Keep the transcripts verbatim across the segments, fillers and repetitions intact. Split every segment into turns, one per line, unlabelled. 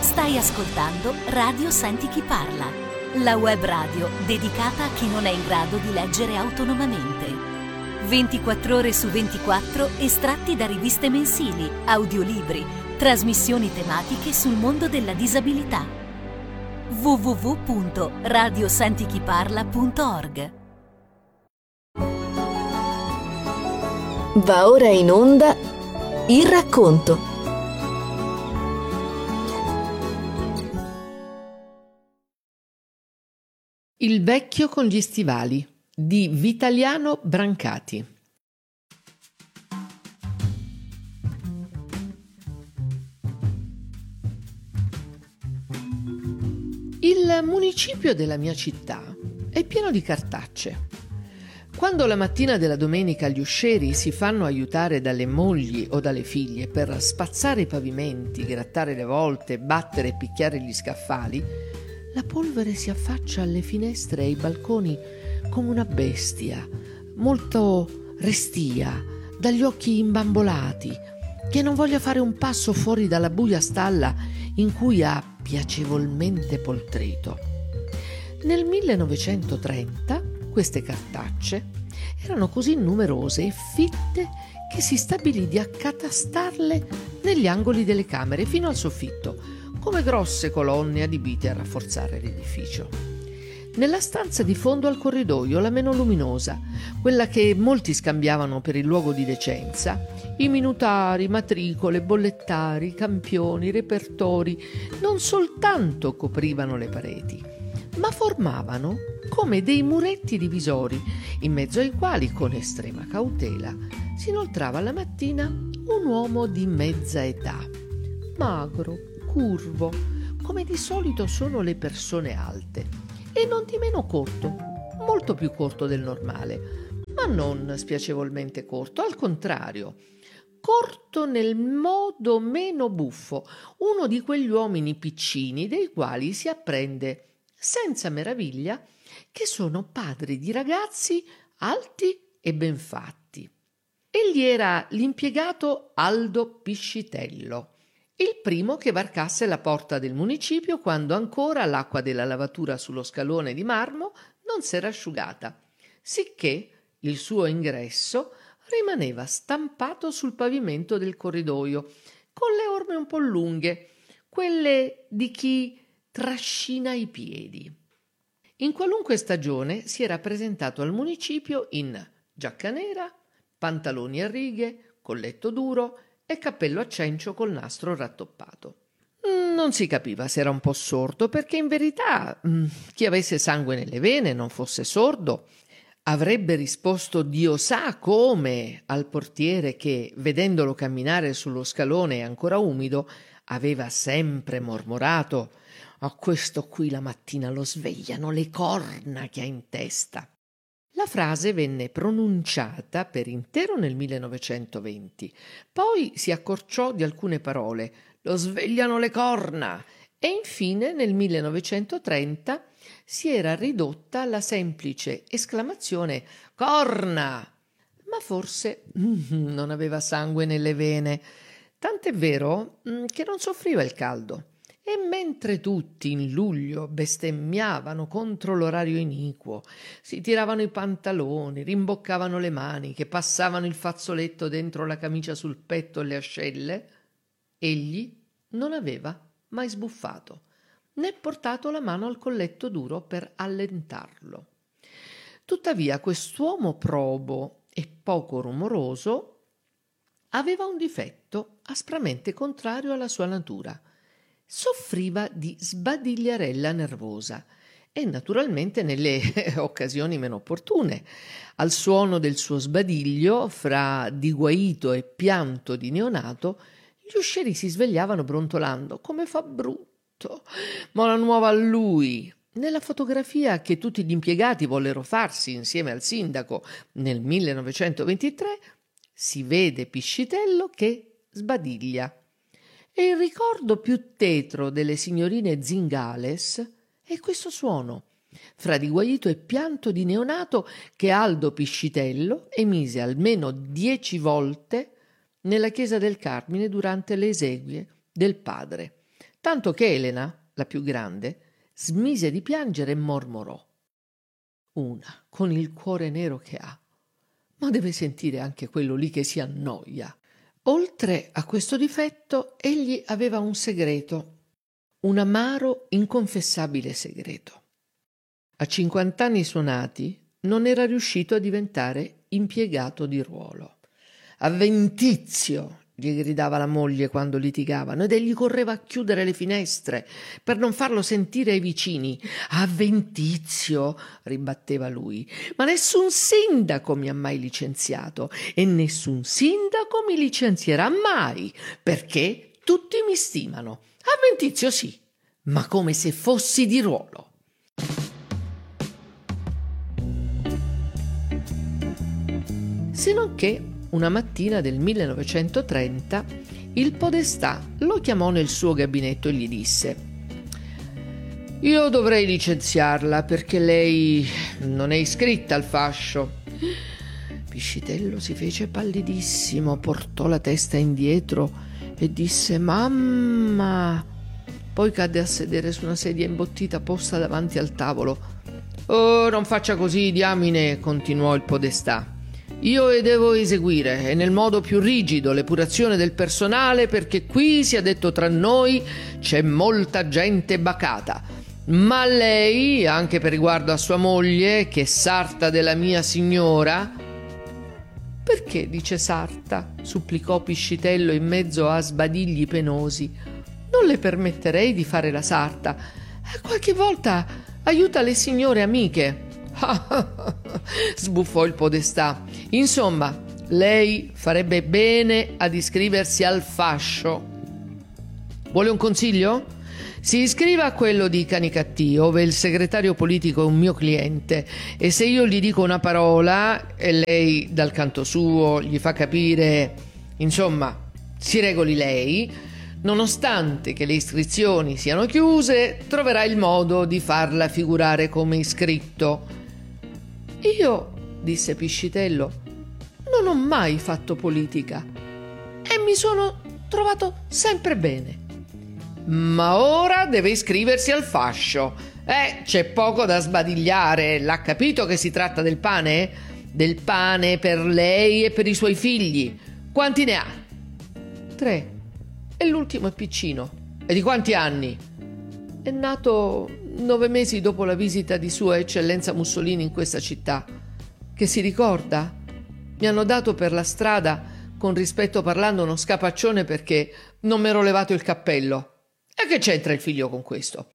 Stai ascoltando Radio Senti Chi Parla, la web radio dedicata a chi non è in grado di leggere autonomamente. ventiquattro ore su ventiquattro estratti da riviste mensili, audiolibri, trasmissioni tematiche sul mondo della disabilità. w w w punto radio senti chi parla punto org.
Va ora in onda Il racconto.
Il vecchio con gli stivali di Vitaliano Brancati. Il municipio della mia città è pieno di cartacce. Quando la mattina della domenica gli uscieri si fanno aiutare dalle mogli o dalle figlie per spazzare i pavimenti, grattare le volte, battere e picchiare gli scaffali, la polvere si affaccia alle finestre e ai balconi come una bestia, molto restia, dagli occhi imbambolati, che non voglia fare un passo fuori dalla buia stalla in cui ha piacevolmente poltrito. Nel millenovecentotrenta queste cartacce erano così numerose e fitte che si stabilì di accatastarle negli angoli delle camere fino al soffitto, come grosse colonne adibite a rafforzare l'edificio. Nella stanza di fondo al corridoio, la meno luminosa, quella che molti scambiavano per il luogo di decenza, i minutari, matricole, bollettari, campioni, repertori non soltanto coprivano le pareti, ma formavano come dei muretti divisori, in mezzo ai quali, con estrema cautela, si inoltrava la mattina un uomo di mezza età, magro, curvo, come di solito sono le persone alte, e non di meno corto, molto più corto del normale, ma non spiacevolmente corto, al contrario, corto nel modo meno buffo, uno di quegli uomini piccini dei quali si apprende senza meraviglia che sono padri di ragazzi alti e ben fatti. Egli era l'impiegato Aldo Piscitello, il primo che varcasse la porta del municipio quando ancora l'acqua della lavatura sullo scalone di marmo non s'era asciugata, sicché il suo ingresso rimaneva stampato sul pavimento del corridoio, con le orme un po' lunghe, quelle di chi trascina i piedi. In qualunque stagione si era presentato al municipio in giacca nera, pantaloni a righe, colletto duro e cappello a cencio col nastro rattoppato. Non si capiva se era un po' sordo, perché in verità chi avesse sangue nelle vene non fosse sordo. Avrebbe risposto Dio sa come al portiere che, vedendolo camminare sullo scalone ancora umido, aveva sempre mormorato: «A questo qui la mattina lo svegliano le corna che ha in testa». La frase venne pronunciata per intero nel millenovecentoventi, poi si accorciò di alcune parole, «lo svegliano le corna», e infine nel millenovecentotrenta si era ridotta alla semplice esclamazione «corna», ma forse mm, non aveva sangue nelle vene, tant'è vero mm, che non soffriva il caldo. E mentre tutti in luglio bestemmiavano contro l'orario iniquo, si tiravano i pantaloni, rimboccavano le maniche, passavano il fazzoletto dentro la camicia sul petto e le ascelle, egli non aveva mai sbuffato, né portato la mano al colletto duro per allentarlo. Tuttavia quest'uomo probo e poco rumoroso aveva un difetto aspramente contrario alla sua natura. Soffriva di sbadigliarella nervosa e naturalmente nelle occasioni meno opportune. Al suono del suo sbadiglio, fra diguaito e pianto di neonato, gli uscieri si svegliavano brontolando «come fa brutto, ma la nuova a lui». Nella fotografia che tutti gli impiegati vollero farsi insieme al sindaco nel millenovecentoventitré si vede Piscitello che sbadiglia. E il ricordo più tetro delle signorine Zingales è questo suono, fra diguaito e pianto di neonato, che Aldo Piscitello emise almeno dieci volte nella chiesa del Carmine durante le esequie del padre, tanto che Elena, la più grande, smise di piangere e mormorò: una con il cuore nero che ha, ma deve sentire anche quello lì che si annoia. Oltre a questo difetto, egli aveva un segreto, un amaro, inconfessabile segreto. A cinquant'anni suonati non era riuscito a diventare impiegato di ruolo. «Avventizio!» gli gridava la moglie quando litigavano, ed egli correva a chiudere le finestre per non farlo sentire ai vicini. «Avventizio!» ribatteva lui. «Ma nessun sindaco mi ha mai licenziato e nessun sindaco mi licenzierà mai, perché tutti mi stimano. Avventizio sì, ma come se fossi di ruolo». Se non che una mattina del millenovecentotrenta il podestà lo chiamò nel suo gabinetto e gli disse: «Io dovrei licenziarla perché lei non è iscritta al fascio». Piscitello si fece pallidissimo, portò la testa indietro e disse: «Mamma!». Poi cadde a sedere su una sedia imbottita posta davanti al tavolo. «Oh, non faccia così, diamine», continuò il podestà. «Io devo eseguire, e nel modo più rigido, l'epurazione del personale, perché qui, sia detto tra noi, c'è molta gente bacata. Ma lei, anche per riguardo a sua moglie, che è sarta della mia signora». «Perché dice sarta?» supplicò Piscitello in mezzo a sbadigli penosi. «Non le permetterei di fare la sarta. Qualche volta aiuta le signore amiche». sbuffò il podestà. «Insomma, lei farebbe bene ad iscriversi al fascio. Vuole un consiglio? Si iscriva a quello di Canicattì, ove il segretario politico è un mio cliente, e se io gli dico una parola e lei dal canto suo gli fa capire, insomma, si regoli lei, nonostante che le iscrizioni siano chiuse, troverà il modo di farla figurare come iscritto». «Io», disse Piscitello, «non ho mai fatto politica e mi sono trovato sempre bene». «Ma ora deve iscriversi al fascio. Eh, c'è poco da sbadigliare. L'ha capito che si tratta del pane? Del pane per lei e per i suoi figli. Quanti ne ha?» «Tre. E l'ultimo è piccino». «E di quanti anni?» «È nato nove mesi dopo la visita di Sua Eccellenza Mussolini in questa città. Che si ricorda? Mi hanno dato per la strada, con rispetto parlando, uno scapaccione perché non m'ero levato il cappello». «E che c'entra il figlio con questo?»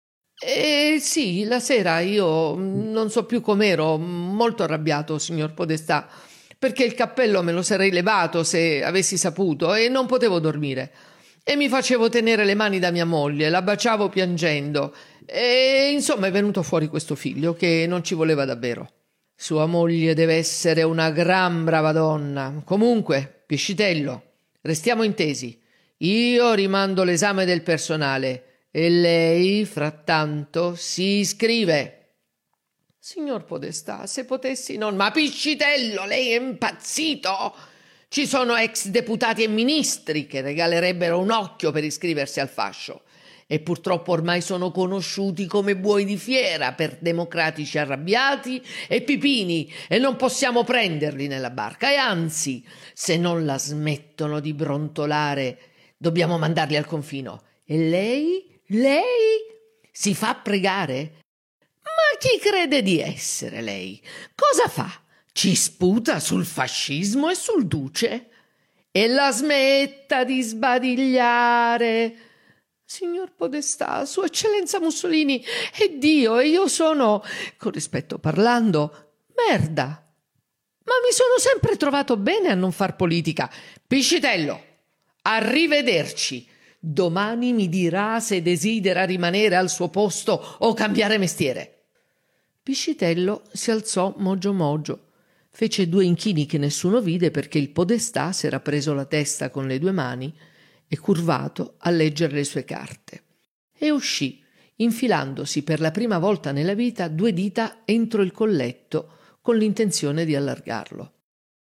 «Eh sì, la sera io non so più com'ero, molto arrabbiato, signor Podestà, perché il cappello me lo sarei levato se avessi saputo e non potevo dormire. E mi facevo tenere le mani da mia moglie, la baciavo piangendo. E insomma è venuto fuori questo figlio che non ci voleva davvero. Sua moglie deve essere una gran brava donna. Comunque, Piscitello, restiamo intesi. Io rimando l'esame del personale e lei, frattanto, si iscrive». «Signor Podestà, se potessi non…» «Ma Piscitello, lei è impazzito? Ci sono ex deputati e ministri che regalerebbero un occhio per iscriversi al fascio. E purtroppo ormai sono conosciuti come buoi di fiera per democratici arrabbiati e pipini, e non possiamo prenderli nella barca. E anzi, se non la smettono di brontolare, dobbiamo mandarli al confino. E lei? Lei? Si fa pregare? Ma chi crede di essere lei? Cosa fa? Ci sputa sul fascismo e sul duce? E la smetta di sbadigliare. Signor Podestà, Sua Eccellenza Mussolini è Dio e io sono, con rispetto parlando, merda. Ma mi sono sempre trovato bene a non far politica. Piscitello, arrivederci. Domani mi dirà se desidera rimanere al suo posto o cambiare mestiere». Piscitello si alzò mogio mogio, fece due inchini che nessuno vide perché il podestà s'era preso la testa con le due mani e curvato a leggere le sue carte, e uscì, infilandosi per la prima volta nella vita due dita entro il colletto con l'intenzione di allargarlo.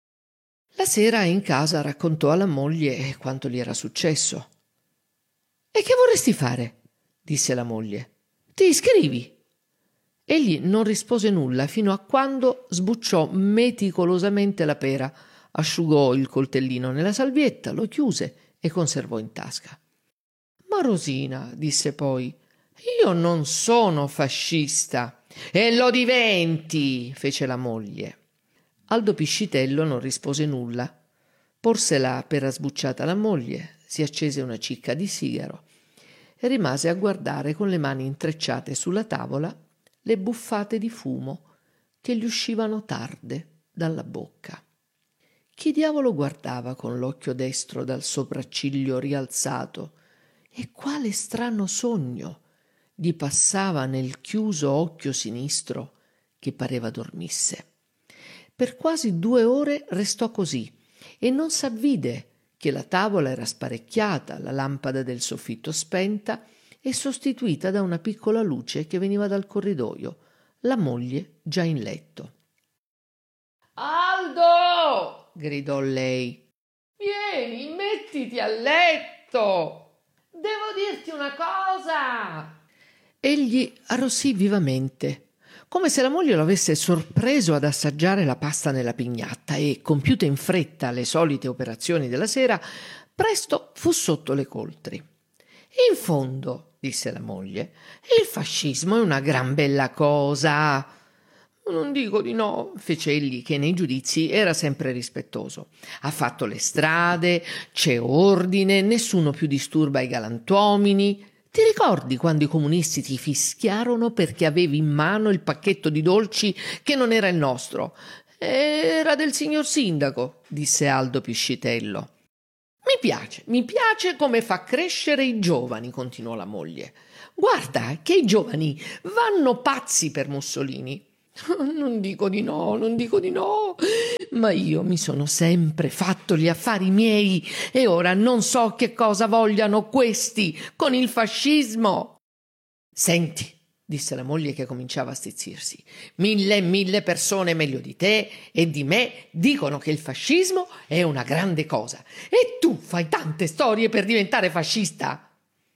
La sera in casa raccontò alla moglie quanto gli era successo. «E che vorresti fare?» disse la moglie. «Ti iscrivi?» Egli non rispose nulla fino a quando sbucciò meticolosamente la pera, asciugò il coltellino nella salvietta, lo chiuse e conservò in tasca. «Ma Rosina», disse poi, «io non sono fascista». «E lo diventi», fece la moglie. Aldo Piscitello non rispose nulla. Porse la pera sbucciata alla moglie, si accese una cicca di sigaro e rimase a guardare con le mani intrecciate sulla tavola le buffate di fumo che gli uscivano tarde dalla bocca. Chi diavolo guardava con l'occhio destro dal sopracciglio rialzato e quale strano sogno gli passava nel chiuso occhio sinistro che pareva dormisse. Per quasi due ore restò così e non s'avvide che la tavola era sparecchiata, la lampada del soffitto spenta e sostituita da una piccola luce che veniva dal corridoio, la moglie già in letto. «Aldo!» gridò lei. «Vieni, mettiti a letto! Devo dirti una cosa!» Egli arrossì vivamente, come se la moglie lo avesse sorpreso ad assaggiare la pasta nella pignatta e, compiute in fretta le solite operazioni della sera, presto fu sotto le coltri. «In fondo», disse la moglie, «il fascismo è una gran bella cosa». «Non dico di no», fece egli, che nei giudizi era sempre rispettoso. «Ha fatto le strade, c'è ordine, nessuno più disturba i galantuomini. Ti ricordi quando i comunisti ti fischiarono perché avevi in mano il pacchetto di dolci che non era il nostro?» «Era del signor sindaco», disse Aldo Piscitello. «Mi piace, mi piace come fa crescere i giovani», continuò la moglie. «Guarda che i giovani vanno pazzi per Mussolini». «Non dico di no, non dico di no, ma io mi sono sempre fatto gli affari miei e ora non so che cosa vogliano questi con il fascismo». «Senti», disse la moglie che cominciava a stizzirsi, «mille e mille persone meglio di te e di me dicono che il fascismo è una grande cosa e tu fai tante storie per diventare fascista».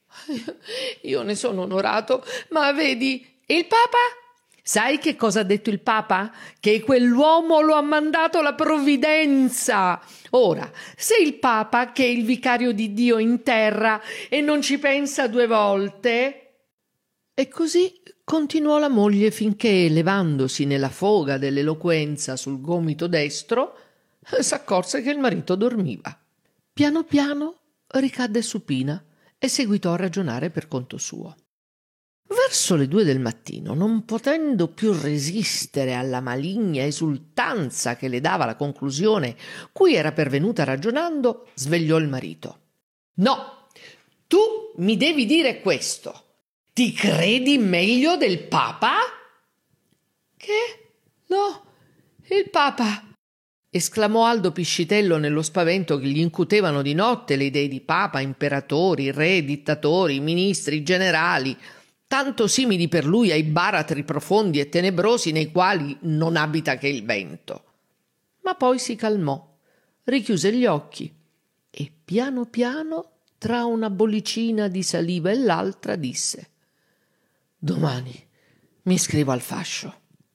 «Io ne sono onorato, ma vedi, il Papa?» «Sai che cosa ha detto il Papa? Che quell'uomo lo ha mandato la provvidenza. Ora, se il Papa, che è il vicario di Dio in terra e non ci pensa due volte...» E così continuò la moglie finché, levandosi nella foga dell'eloquenza sul gomito destro, s'accorse che il marito dormiva. Piano piano ricadde supina e seguitò a ragionare per conto suo. Verso le due del mattino, non potendo più resistere alla maligna esultanza che le dava la conclusione cui era pervenuta ragionando, svegliò il marito. «No, tu mi devi dire questo. Ti credi meglio del Papa?» «Che? No, il Papa!» esclamò Aldo Piscitello nello spavento che gli incutevano di notte le idee di Papa, imperatori, re, dittatori, ministri, generali, tanto simili per lui ai baratri profondi e tenebrosi nei quali non abita che il vento. Ma poi si calmò, richiuse gli occhi e piano piano, tra una bollicina di saliva e l'altra, disse: «Domani mi iscrivo al fascio».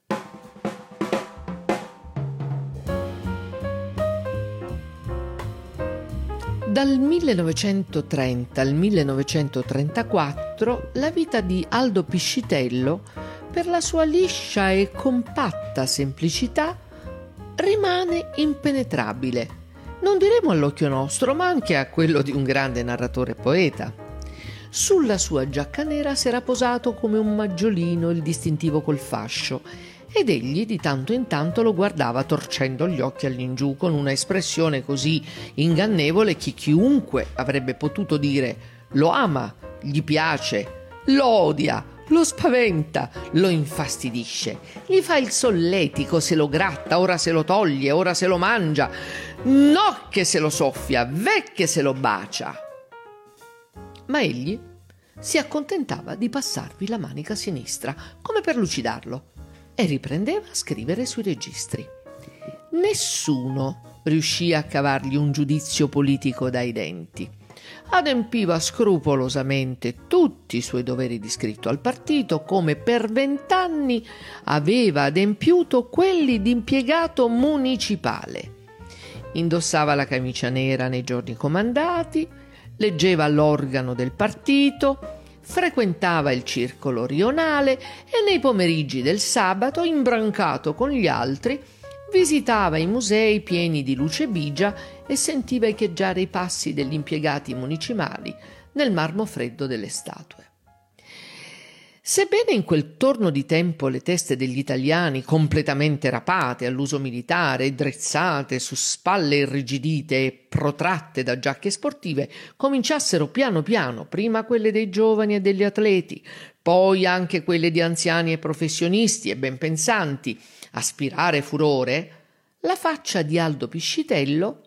Dal millenovecentotrenta al millenovecentotrentaquattro la vita di Aldo Piscitello, per la sua liscia e compatta semplicità, rimane impenetrabile, non diremo all'occhio nostro, ma anche a quello di un grande narratore poeta. Sulla sua giacca nera s'era posato come un maggiolino il distintivo col fascio, ed egli di tanto in tanto lo guardava torcendo gli occhi all'ingiù con una espressione così ingannevole che chiunque avrebbe potuto dire lo ama, gli piace, lo odia, lo spaventa, lo infastidisce, gli fa il solletico, se lo gratta, ora se lo toglie, ora se lo mangia, no che se lo soffia, ve che se lo bacia. Ma egli si accontentava di passarvi la manica sinistra come per lucidarlo e riprendeva a scrivere sui registri. Nessuno riuscì a cavargli un giudizio politico dai denti. adempiva scrupolosamente tutti i suoi doveri di iscritto al partito, come per vent'anni aveva adempiuto quelli di impiegato municipale. Indossava la camicia nera nei giorni comandati, leggeva l'organo del partito, frequentava il circolo rionale e nei pomeriggi del sabato, imbrancato con gli altri, visitava i musei pieni di luce bigia e sentiva echeggiare i passi degli impiegati municipali nel marmo freddo delle statue. Sebbene in quel torno di tempo le teste degli italiani, completamente rapate all'uso militare, drizzate su spalle irrigidite e protratte da giacche sportive, cominciassero piano piano, prima quelle dei giovani e degli atleti, poi anche quelle di anziani e professionisti e ben pensanti, aspirare furore, la faccia di Aldo Piscitello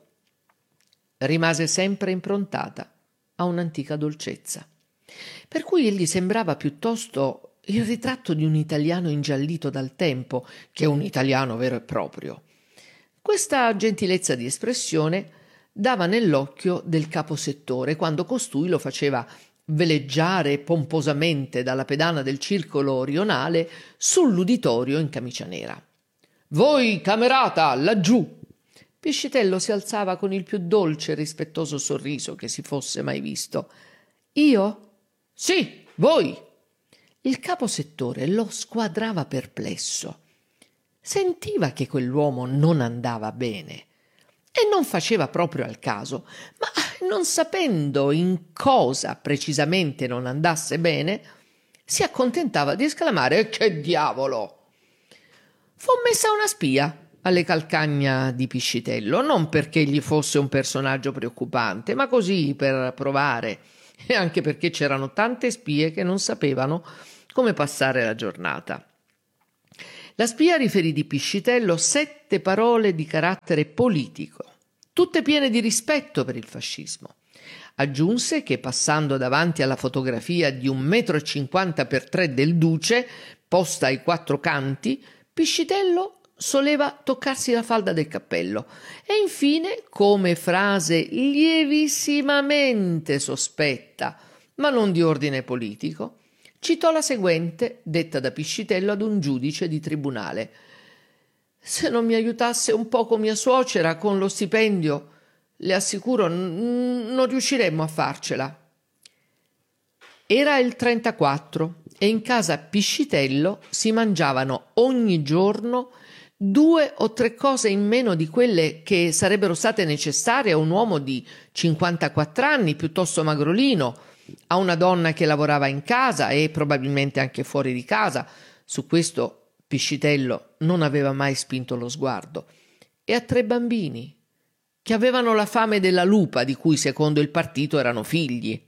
rimase sempre improntata a un'antica dolcezza, per cui egli sembrava piuttosto il ritratto di un italiano ingiallito dal tempo che un italiano vero e proprio. Questa gentilezza di espressione dava nell'occhio del caposettore quando costui lo faceva veleggiare pomposamente dalla pedana del circolo rionale sull'uditorio in camicia nera. «Voi, camerata, laggiù!» Piscitello si alzava con il più dolce e rispettoso sorriso che si fosse mai visto. «Io?» «Sì, voi!» Il caposettore lo squadrava perplesso. Sentiva che quell'uomo non andava bene e non faceva proprio al caso, ma non sapendo in cosa precisamente non andasse bene, si accontentava di esclamare «Che diavolo!». Fu messa una spia alle calcagna di Piscitello, non perché gli fosse un personaggio preoccupante, ma così per provare, e anche perché c'erano tante spie che non sapevano come passare la giornata. La spia riferì di Piscitello sette parole di carattere politico, tutte piene di rispetto per il fascismo. Aggiunse che, passando davanti alla fotografia di un metro e cinquanta per tre del Duce, posta ai quattro canti, Piscitello soleva toccarsi la falda del cappello e infine, come frase lievissimamente sospetta, ma non di ordine politico, citò la seguente, detta da Piscitello ad un giudice di tribunale: «Se non mi aiutasse un poco mia suocera con lo stipendio, le assicuro n- non riusciremmo a farcela». Era il trentaquattro e in casa Piscitello si mangiavano ogni giorno due o tre cose in meno di quelle che sarebbero state necessarie a un uomo di cinquantaquattro anni, piuttosto magrolino, a una donna che lavorava in casa e probabilmente anche fuori di casa. Su questo Piscitello non aveva mai spinto lo sguardo. E a tre bambini, che avevano la fame della lupa, di cui secondo il partito erano figli.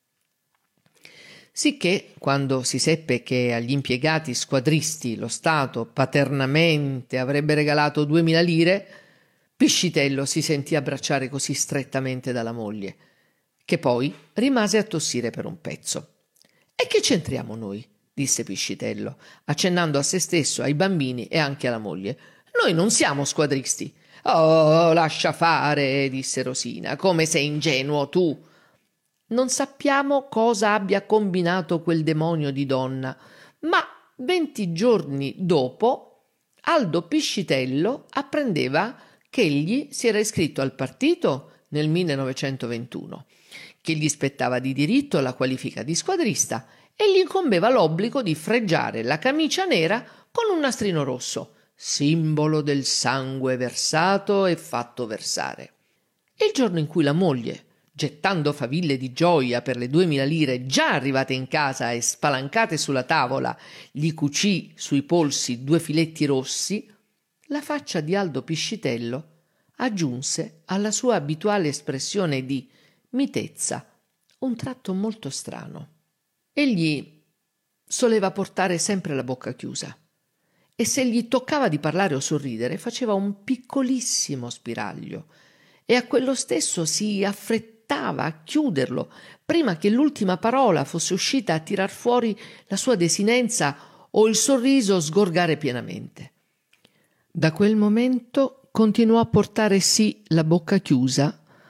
Sicché, quando si seppe che agli impiegati squadristi lo Stato paternamente avrebbe regalato duemila lire, Piscitello si sentì abbracciare così strettamente dalla moglie, che poi rimase a tossire per un pezzo. «E che c'entriamo noi?» disse Piscitello, accennando a se stesso, ai bambini e anche alla moglie. «Noi non siamo squadristi». «Oh, lascia fare», disse Rosina, «come sei ingenuo tu». Non sappiamo cosa abbia combinato quel demonio di donna, ma venti giorni dopo Aldo Piscitello apprendeva che egli si era iscritto al partito nel millenovecentoventuno, che gli spettava di diritto la qualifica di squadrista e gli incombeva l'obbligo di fregiare la camicia nera con un nastrino rosso, simbolo del sangue versato e fatto versare. Il giorno in cui la moglie, gettando faville di gioia per le duemila lire già arrivate in casa e spalancate sulla tavola, gli cucì sui polsi due filetti rossi, la faccia di Aldo Piscitello aggiunse alla sua abituale espressione di mitezza un tratto molto strano. Egli soleva portare sempre la bocca chiusa e se gli toccava di parlare o sorridere faceva un piccolissimo spiraglio e a quello stesso si affrettava a chiuderlo prima che l'ultima parola fosse uscita a tirar fuori la sua desinenza o il sorriso sgorgare pienamente. Da quel momento continuò a portare sì la bocca chiusa,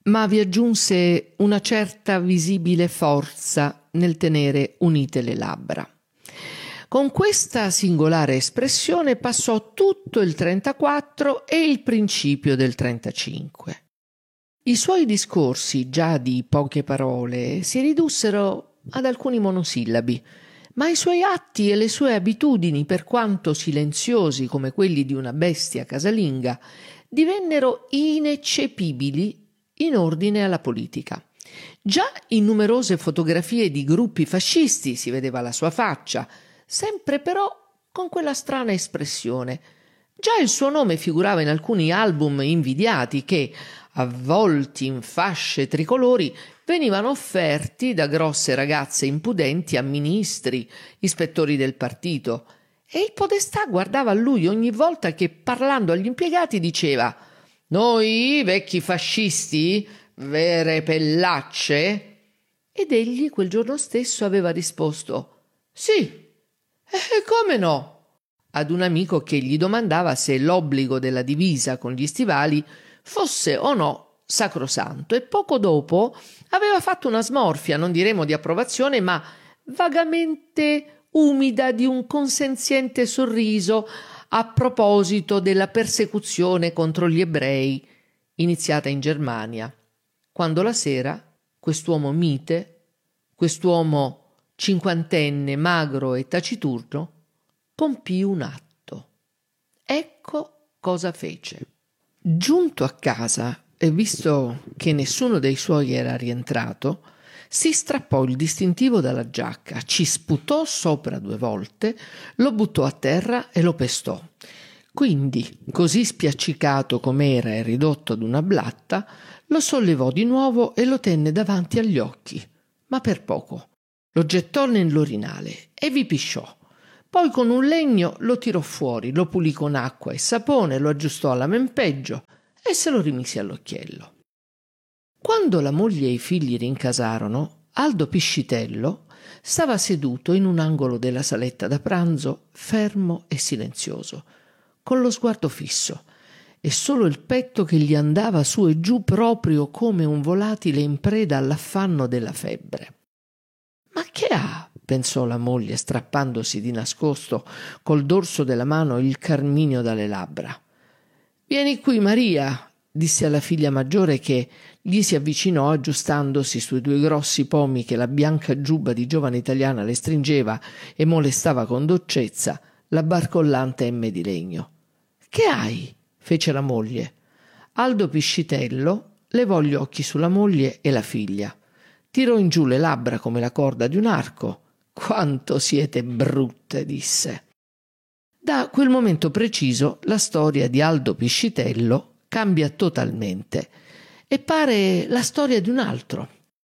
ma vi aggiunse una certa visibile forza nel tenere unite le labbra. Con questa singolare espressione passò tutto il trentaquattro e il principio del trentacinque. I suoi discorsi, già di poche parole, si ridussero ad alcuni monosillabi, ma i suoi atti e le sue abitudini, per quanto silenziosi come quelli di una bestia casalinga, divennero ineccepibili in ordine alla politica. Già in numerose fotografie di gruppi fascisti si vedeva la sua faccia, sempre però con quella strana espressione. Già il suo nome figurava in alcuni album invidiati che, avvolti in fasce tricolori, venivano offerti da grosse ragazze impudenti a ministri, ispettori del partito, e il podestà guardava a lui ogni volta che, parlando agli impiegati, diceva: «Noi, vecchi fascisti, vere pellacce?» Ed egli quel giorno stesso aveva risposto: «Sì, e come no?» ad un amico che gli domandava se l'obbligo della divisa con gli stivali fosse o no sacrosanto, e poco dopo aveva fatto una smorfia, non diremo di approvazione, ma vagamente umida, di un consenziente sorriso a proposito della persecuzione contro gli ebrei iniziata in Germania, quando la sera quest'uomo mite, quest'uomo cinquantenne, magro e taciturno, compì un atto. Ecco cosa fece. Giunto a casa e visto che nessuno dei suoi era rientrato, si strappò il distintivo dalla giacca, ci sputò sopra due volte, lo buttò a terra e lo pestò. Quindi, così spiaccicato com'era e ridotto ad una blatta, lo sollevò di nuovo e lo tenne davanti agli occhi, ma per poco. Lo gettò nell'orinale e vi pisciò. Poi con un legno lo tirò fuori, lo pulì con acqua e sapone, lo aggiustò alla mempeggio e se lo rimise all'occhiello. Quando la moglie e i figli rincasarono, Aldo Piscitello stava seduto in un angolo della saletta da pranzo, fermo e silenzioso, con lo sguardo fisso, e solo il petto che gli andava su e giù proprio come un volatile in preda all'affanno della febbre. «Ma che ha?» pensò la moglie, strappandosi di nascosto col dorso della mano il carminio dalle labbra. «Vieni qui, Maria», disse alla figlia maggiore, che gli si avvicinò aggiustandosi sui due grossi pomi che la bianca giubba di giovane italiana le stringeva e molestava con dolcezza la barcollante emme di legno. «Che hai?» fece la moglie. Aldo Piscitello levò gli occhi sulla moglie e la figlia, tirò in giù le labbra come la corda di un arco. «Quanto siete brutte», disse. Da quel momento preciso la storia di Aldo Piscitello cambia totalmente e pare la storia di un altro.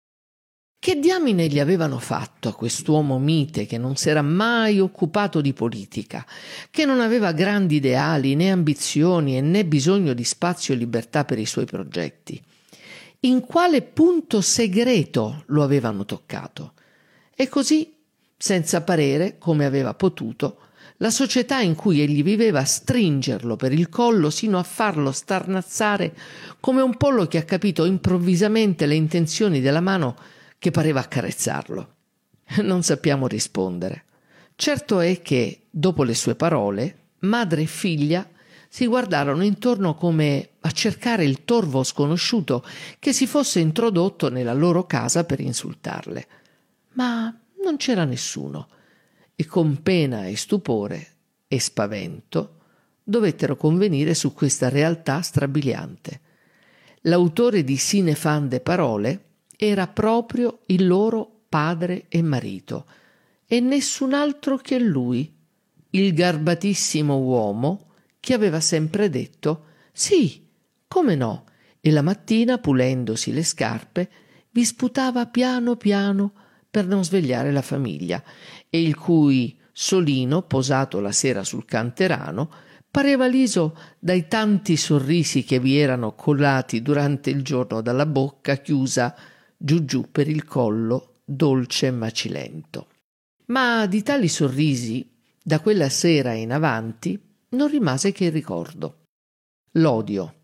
Che diamine gli avevano fatto a quest'uomo mite che non s'era mai occupato di politica, che non aveva grandi ideali né ambizioni e né bisogno di spazio e libertà per i suoi progetti? In quale punto segreto lo avevano toccato? E così, senza parere, come aveva potuto, la società in cui egli viveva stringerlo per il collo sino a farlo starnazzare come un pollo che ha capito improvvisamente le intenzioni della mano che pareva accarezzarlo. Non sappiamo rispondere. Certo è che, dopo le sue parole, madre e figlia si guardarono intorno come a cercare il torvo sconosciuto che si fosse introdotto nella loro casa per insultarle. Ma non c'era nessuno, e con pena e stupore e spavento dovettero convenire su questa realtà strabiliante. L'autore di Sine fan de parole era proprio il loro padre e marito, e nessun altro che lui, il garbatissimo uomo che aveva sempre detto «Sì, come no», e la mattina, pulendosi le scarpe, vi sputava piano piano per non svegliare la famiglia, e il cui solino, posato la sera sul canterano, pareva liso dai tanti sorrisi che vi erano colati durante il giorno dalla bocca chiusa giù giù per il collo, dolce e macilento. Ma di tali sorrisi, da quella sera in avanti, non rimase che il ricordo. L'odio,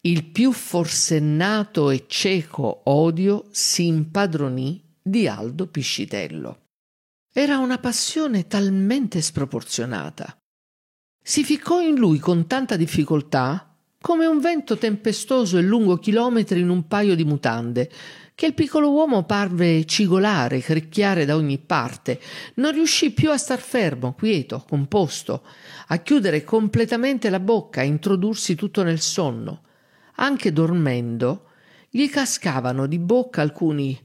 il più forsennato e cieco odio si impadronì di Aldo Piscitello. Era una passione talmente sproporzionata. Si ficcò in lui con tanta difficoltà, come un vento tempestoso e lungo chilometri in un paio di mutande, che il piccolo uomo parve cigolare, cricchiare da ogni parte. Non riuscì più a star fermo, quieto, composto, a chiudere completamente la bocca, a introdursi tutto nel sonno. Anche dormendo gli cascavano di bocca alcuni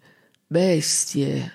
bestie,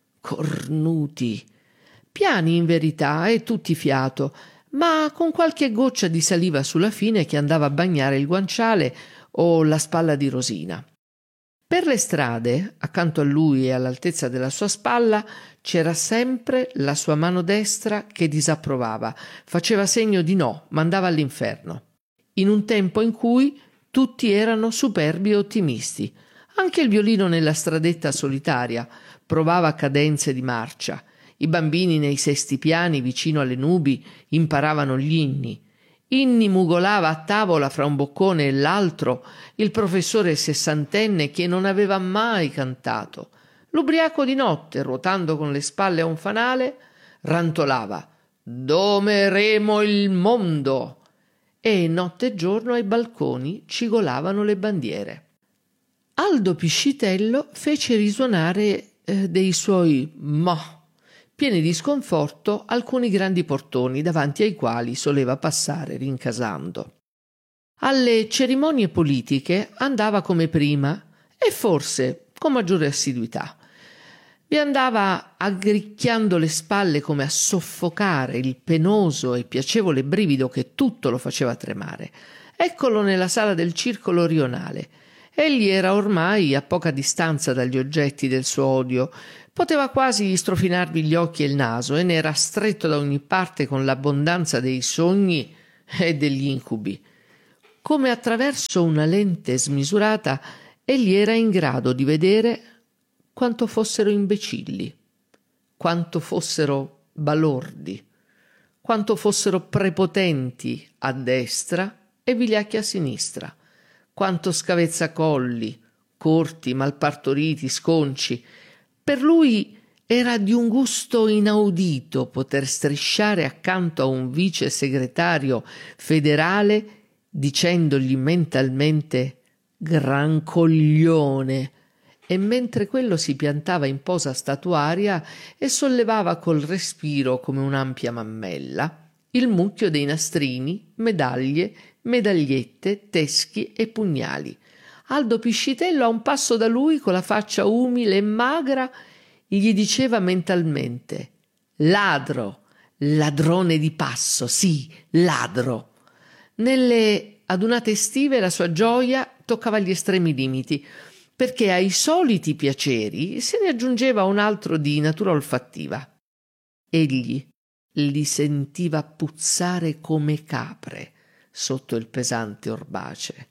cornuti, piani in verità e tutti fiato, ma con qualche goccia di saliva sulla fine che andava a bagnare il guanciale o la spalla di Rosina. Per le strade, accanto a lui e all'altezza della sua spalla, c'era sempre la sua mano destra che disapprovava, faceva segno di no, mandava all'inferno. In un tempo in cui tutti erano superbi e ottimisti. Anche il violino nella stradetta solitaria provava cadenze di marcia. I bambini nei sesti piani vicino alle nubi imparavano gli inni. Inni mugolava a tavola fra un boccone e l'altro il professore sessantenne che non aveva mai cantato. L'ubriaco di notte, ruotando con le spalle a un fanale, rantolava «Domeremo il mondo!» e notte e giorno ai balconi cigolavano le bandiere. Aldo Piscitello fece risuonare eh, dei suoi «ma», pieni di sconforto, alcuni grandi portoni davanti ai quali soleva passare rincasando. Alle cerimonie politiche andava come prima e forse con maggiore assiduità. Vi andava aggricchiando le spalle come a soffocare il penoso e piacevole brivido che tutto lo faceva tremare. Eccolo nella sala del circolo rionale. Egli era ormai a poca distanza dagli oggetti del suo odio. Poteva quasi strofinarvi gli occhi e il naso e ne era stretto da ogni parte con l'abbondanza dei sogni e degli incubi. Come attraverso una lente smisurata, egli era in grado di vedere quanto fossero imbecilli, quanto fossero balordi, quanto fossero prepotenti a destra e vigliacchi a sinistra, quanto scavezzacolli, corti, malpartoriti, sconci. Per lui era di un gusto inaudito poter strisciare accanto a un vice segretario federale dicendogli mentalmente «gran coglione», e mentre quello si piantava in posa statuaria e sollevava col respiro come un'ampia mammella il mucchio dei nastrini, medaglie, medagliette, teschi e pugnali. Aldo Piscitello, a un passo da lui, con la faccia umile e magra, gli diceva mentalmente «Ladro, ladrone di passo, sì, ladro». Nelle adunate estive la sua gioia toccava gli estremi limiti, perché ai soliti piaceri se ne aggiungeva un altro di natura olfattiva. Egli li sentiva puzzare come capre sotto il pesante orbace.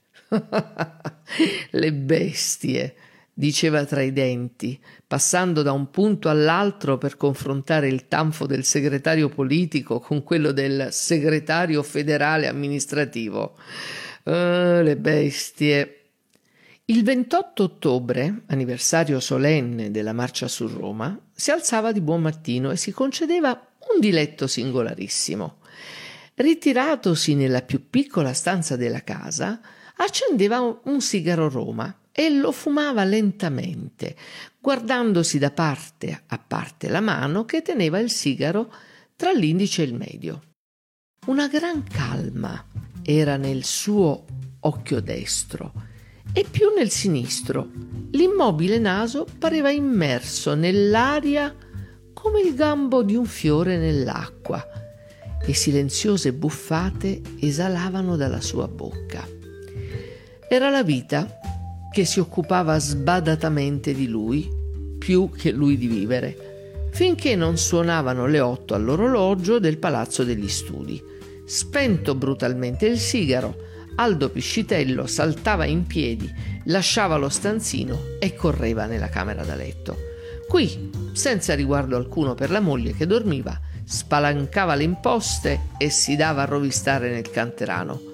«Le bestie», diceva tra i denti, passando da un punto all'altro per confrontare il tanfo del segretario politico con quello del segretario federale amministrativo. «Oh, le bestie». Il ventotto ottobre, anniversario solenne della marcia su Roma, si alzava di buon mattino e si concedeva un diletto singolarissimo. Ritiratosi nella più piccola stanza della casa, accendeva un sigaro Roma e lo fumava lentamente, guardandosi da parte a parte la mano che teneva il sigaro tra l'indice e il medio. Una gran calma era nel suo occhio destro e più nel sinistro. L'immobile naso pareva immerso nell'aria come il gambo di un fiore nell'acqua, e silenziose buffate esalavano dalla sua bocca. Era la vita che si occupava sbadatamente di lui, più che lui di vivere, finché non suonavano le otto all'orologio del Palazzo degli Studi. Spento brutalmente il sigaro, Aldo Piscitello saltava in piedi, lasciava lo stanzino e correva nella camera da letto. Qui, senza riguardo alcuno per la moglie che dormiva, spalancava le imposte e si dava a rovistare nel canterano.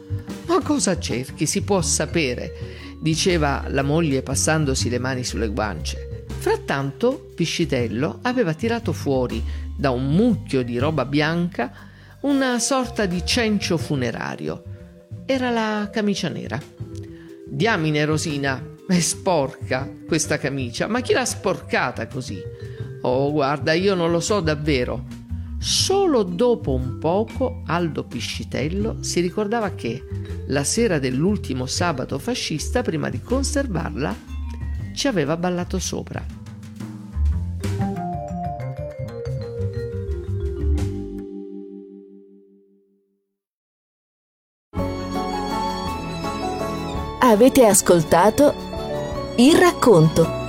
Ma cosa cerchi? Si può sapere, diceva la moglie passandosi le mani sulle guance. Frattanto Piscitello aveva tirato fuori da un mucchio di roba bianca una sorta di cencio funerario. Era la camicia nera. Diamine, Rosina, è sporca questa camicia, ma chi l'ha sporcata così? Oh, guarda, io non lo so davvero. Solo dopo un poco Aldo Piscitello si ricordava che la sera dell'ultimo sabato fascista, prima di conservarla, ci aveva ballato sopra.
Avete ascoltato Il Racconto.